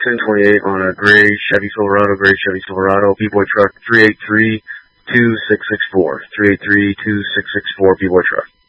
1028 on a gray Chevy Silverado, B-Boy truck, 383-2664, 383-2664, B-Boy truck.